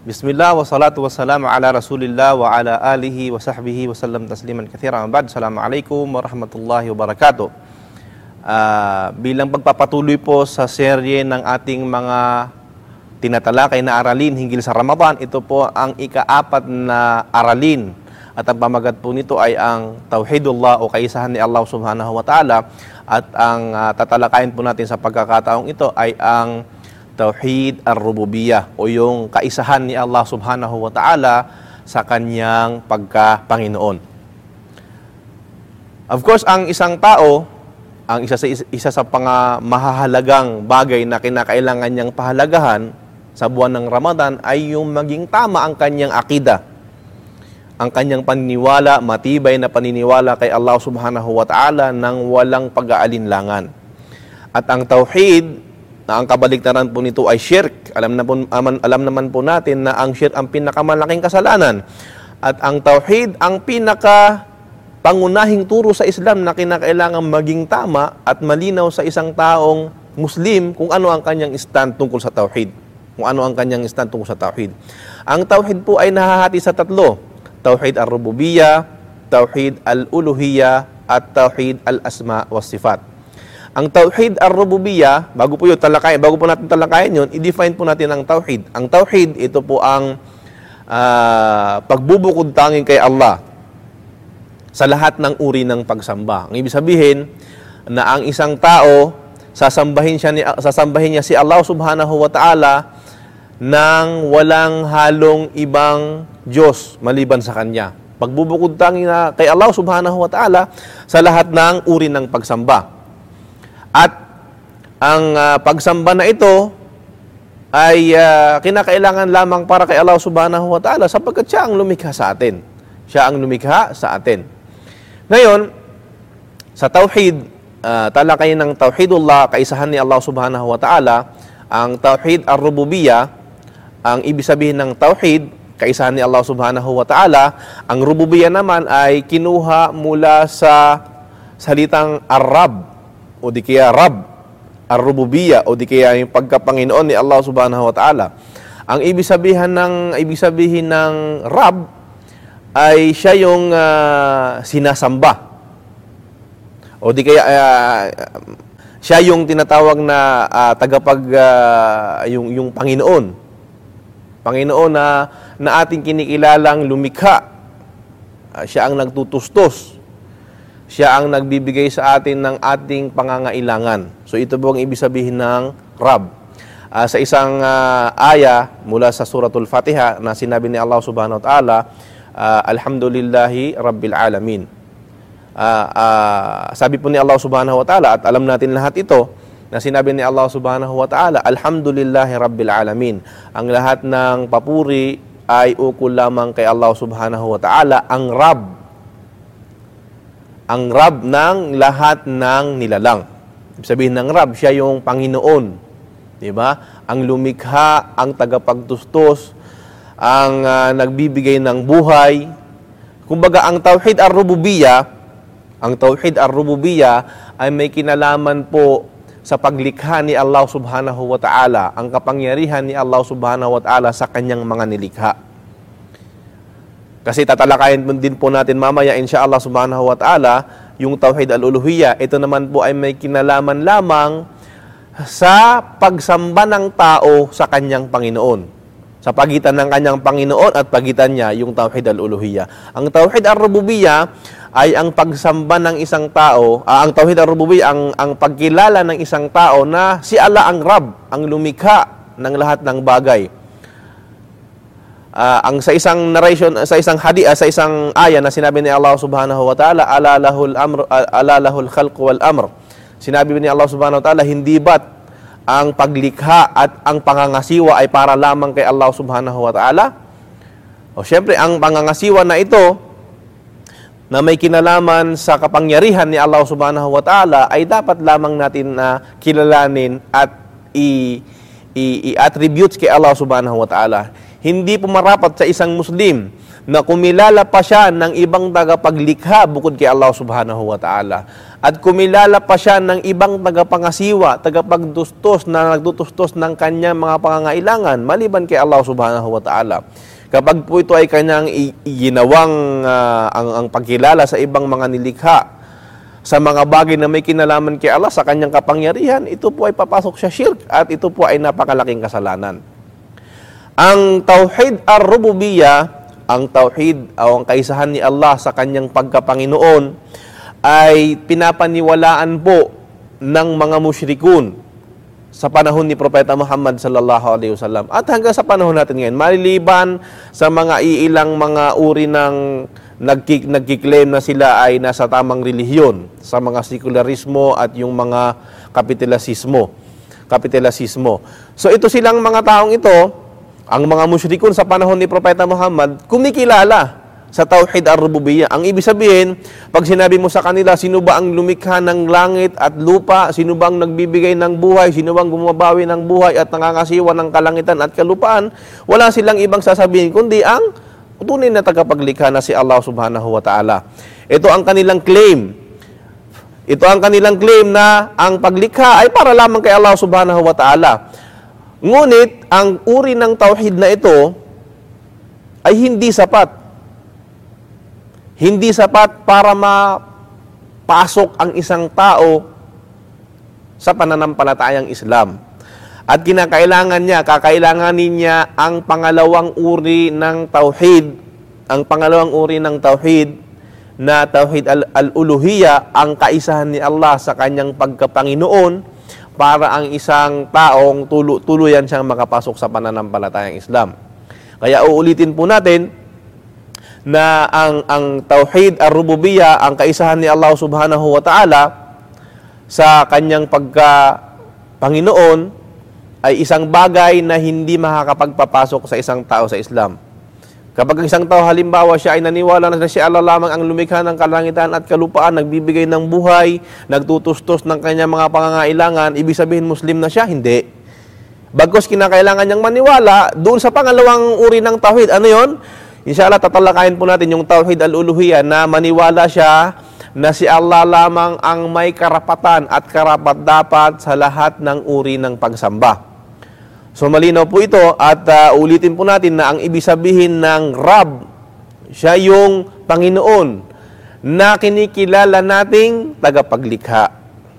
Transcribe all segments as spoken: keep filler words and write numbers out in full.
Bismillah wa salatu wa salam ala Rasulillah wa ala alihi wa sahbihi wa sallam tasliman katsiran. Ba'd. Assalamualaikum warahmatullahi wabarakatuh. Uh, bilang pagpapatuloy po sa serye ng ating mga tinatalakay na aralin hinggil sa Ramadan, ito po ang ika-apat na aralin at ang pamagat po nito ay ang Tauhidullah o kaisahan ni Allah subhanahu wa ta'ala, at ang uh, tatalakayin po natin sa pagkakataong ito ay ang Tauhid ar-Rububiyyah o yung kaisahan ni Allah subhanahu wa ta'ala sa kanyang pagka-Panginoon. Of course, ang isang tao, ang isa sa isa sa pang mahahalagang bagay na kinakailangan niyang pahalagahan sa buwan ng Ramadan ay yung maging tama ang kanyang akida, ang kanyang paniniwala, matibay na paniniwala kay Allah subhanahu wa ta'ala nang walang pag-aalinlangan. At ang tauhid, na ang kabaligtaran po nito ay shirk. Alam, na po, alam, alam naman po natin na ang shirk ang pinakamalaking kasalanan. At ang tauhid ang pinaka pangunahing turo sa Islam na kinakailangan maging tama at malinaw sa isang taong Muslim kung ano ang kanyang stand tungkol sa tauhid. Kung ano ang kanyang stand tungkol sa tauhid. Ang tauhid po ay nahahati sa tatlo. Tauhid ar-Rububiyyah, Tauhid al-Uluhiyyah, at Tauhid al-Asma wa Sifat. Ang Tauhid ar-Rububiyyah, bago po yun, talakayin, bago po natin talakayin yun, i-define po natin ang Tauhid. Ang Tauhid, ito po ang uh, pagbubukod tanging kay Allah sa lahat ng uri ng pagsamba. Ang ibig sabihin na ang isang tao, sasambahin, siya ni, sasambahin niya si Allah subhanahu wa ta'ala nang walang halong ibang Diyos maliban sa Kanya. Pagbubukod tanging na kay Allah subhanahu wa ta'ala sa lahat ng uri ng pagsamba. At ang uh, pagsamba na ito ay uh, kinakailangan lamang para kay Allah subhanahu wa ta'ala sapagkat siya ang lumikha sa atin. Siya ang lumikha sa atin. Ngayon, sa tauhid, uh, talakayin ng Tauhidullah, kaisahan ni Allah subhanahu wa ta'ala, ang Tauhid ar-Rububiyyah, ang ibig sabihin ng tauhid, kaisahan ni Allah subhanahu wa ta'ala, ang Rububiyyah naman ay kinuha mula sa salitang Arab, o di kaya Rab, ar-Rububiyyah, o di kaya yung pagkapanginoon ni Allah subhanahu wa ta'ala. Ang ibig sabihin ng ibig sabihin ng Rab ay siya yung uh, sinasamba. O di kaya uh, siya yung tinatawag na uh, tagapag uh, yung yung Panginoon. Panginoon na na ating kinikilalang lumikha. Uh, siya ang nagtutustos. Siya ang nagbibigay sa atin ng ating pangangailangan. So ito po ang ibig sabihin ng Rab. Uh, sa isang uh, aya mula sa Suratul Fatiha na sinabi ni Allah subhanahu wa ta'ala, uh, Alhamdulillahi Rabbil Alamin. Uh, uh, sabi po ni Allah subhanahu wa ta'ala, at alam natin lahat ito, na sinabi ni Allah subhanahu wa ta'ala, Alhamdulillahi Rabbil Alamin. Ang lahat ng papuri ay ukol lamang kay Allah subhanahu wa ta'ala, ang Rab. Ang Rab ng lahat ng nilalang. Ibig sabihin ng Rab, siya yung Panginoon. Diba? Ang lumikha, ang tagapagtustos, ang uh, nagbibigay ng buhay. Kumbaga, ang Tauhid ar-Rububiyyah, ang Tauhid ar-Rububiyyah ay may kinalaman po sa paglikha ni Allah subhanahu wa ta'ala, ang kapangyarihan ni Allah subhanahu wa ta'ala sa kanyang mga nilikha. Kasi tatalakayin din po natin mamaya insyaallah subhanahu wa ta'ala yung Tauhid al-Uluhiyyah. Ito naman po ay may kinalaman lamang sa pagsamba ng tao sa kanyang Panginoon. Sa pagitan ng kanyang Panginoon at pagitan niya yung Tauhid al-Uluhiyyah. Ang Tauhid ar-Rububiyyah ay ang pagsamba ng isang tao, uh, ang Tauhid ar-Rububiyyah ang, ang pagkilala ng isang tao na si Allah ang Rab, ang lumikha ng lahat ng bagay. Uh, ang sa isang narration, sa isang hadith, uh, sa isang aya na sinabi ni Allah subhanahu wa ta'ala, ala lahul amr, ala lahul khalq wal amr. Sinabi ni Allah subhanahu wa ta'ala, hindi ba't ang paglikha at ang pangangasiwa ay para lamang kay Allah subhanahu wa ta'ala? O syempre, ang pangangasiwa na ito, na may kinalaman sa kapangyarihan ni Allah subhanahu wa ta'ala, ay dapat lamang natin na uh, kilalanin at i-attribute kay Allah subhanahu wa ta'ala. Hindi po marapat sa isang Muslim na kumilala pa siya ng ibang tagapaglikha bukod kay Allah subhanahu wa ta'ala. At kumilala pa siya ng ibang tagapangasiwa, tagapagtustos na nagtutustos ng kanyang mga pangangailangan maliban kay Allah subhanahu wa ta'ala. Kapag po ito ay kanyang ginawang uh, ang, ang pagkilala sa ibang mga nilikha, sa mga bagay na may kinalaman kay Allah sa kanyang kapangyarihan, ito po ay papasok sa shirk at ito po ay napakalaking kasalanan. Ang Tauhid ar-Rububiyyah, ang tauhid o ang kaisahan ni Allah sa kanyang pagkapanginoon ay pinapaniwalaan po ng mga musyrikun sa panahon ni Propeta Muhammad sallallahu alaihi wasallam at hanggang sa panahon natin ngayon, maliliban sa mga iilang mga uri ng nagkik nagkiklaim na sila ay nasa tamang relihiyon, sa mga sekularismo at yung mga kapitalismo kapitalismo. So ito silang mga taong ito, ang mga musyrikun sa panahon ni Propeta Muhammad, kumikilala sa Tauhid ar-Rububiyyah. Ang ibig sabihin, pag sinabi mo sa kanila, sino ba ang lumikha ng langit at lupa, sino ba ang nagbibigay ng buhay, sino ba ang bumabawi ng buhay at nangangasiwa ng kalangitan at kalupaan, wala silang ibang sasabihin, kundi ang tunay na tagapaglikha na si Allah subhanahu wa ta'ala. Ito ang kanilang claim. Ito ang kanilang claim na ang paglikha ay para lamang kay Allah subhanahu wa ta'ala. Ngunit, ang uri ng tauhid na ito ay hindi sapat. Hindi sapat para mapasok ang isang tao sa pananampalatayang Islam. At kinakailangan niya, kakailanganin niya ang pangalawang uri ng tauhid, ang pangalawang uri ng tauhid na tauhid al-uluhiyya, ang kaisahan ni Allah sa kanyang pagkapanginoon, para ang isang taong tulu tuluyan siyang makapasok sa pananampalatayang Islam. Kaya uulitin po natin na ang, ang Tauhid ar-Rububiyyah, ang kaisahan ni Allah subhanahu wa ta'ala sa kanyang pagka-Panginoon ay isang bagay na hindi makakapagpapasok sa isang tao sa Islam. Kapag ang isang tao halimbawa siya ay naniwala na si Allah lamang ang lumikha ng kalangitan at kalupaan, nagbibigay ng buhay, nagtutustos ng kanyang mga pangangailangan, ibig sabihin Muslim na siya? Hindi. Bagkus kinakailangan niyang maniwala doon sa pangalawang uri ng tauhid. Ano yon? Inshallah, tatalakayin po natin yung Tauhid al-Uluhiyah na maniwala siya na si Allah lamang ang may karapatan at karapat-dapat sa lahat ng uri ng pagsamba. So malinaw po ito at uh, ulitin po natin na ang ibig sabihin ng Rab, siya yung Panginoon na kinikilala nating tagapaglikha,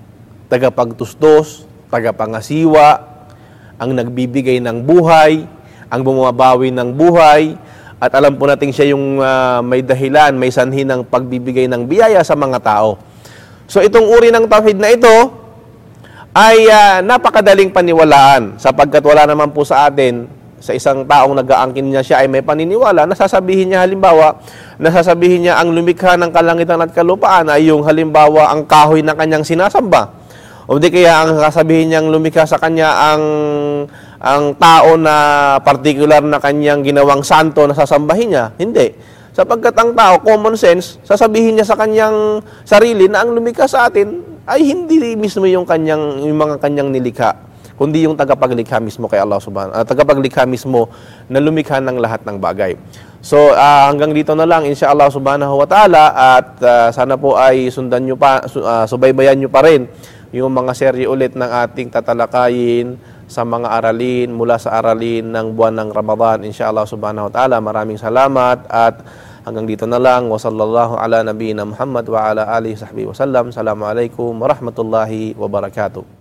tagapagtustos, tagapangasiwa, ang nagbibigay ng buhay, ang bumabawi ng buhay, at alam po natin siya yung uh, may dahilan, may sanhi ng pagbibigay ng biyaya sa mga tao. So itong uri ng tauhid na ito ay uh, napakadaling paniwalaan sapagkat wala naman po sa atin sa isang taong nag-aangkin niya siya ay may paniniwala, nasasabihin niya halimbawa, nasasabihin niya ang lumikha ng kalangitan at kalupaan ay yung halimbawa ang kahoy na kanyang sinasamba. O di kaya ang sasabihin niyang lumikha sa kanya ang ang tao na particular na kanyang ginawang santo na sasambahin niya. Hindi. Sapagkat ang tao, common sense, sasabihin niya sa kanyang sarili na ang lumikha sa atin ay hindi mismo yung kanyang yung mga kanyang nilikha, kundi yung tagapaglikha mismo kay Allah subhanahu uh, tagapaglikha mismo na lumikha ng lahat ng bagay. So uh, hanggang dito na lang inshallah subhanahu wa ta'ala at uh, sana po ay sundan niyo pa uh, subaybayan niyo pa rin yung mga serye ulit ng ating tatalakayin sa mga aralin mula sa aralin ng buwan ng Ramadan inshallah subhanahu wa ta'ala. Maraming salamat at hanggang dito na lang. Wa sallallahu ala nabiyina Muhammad wa ala alihi sahbihi wa sallam. Assalamualaikum warahmatullahi wabarakatuh.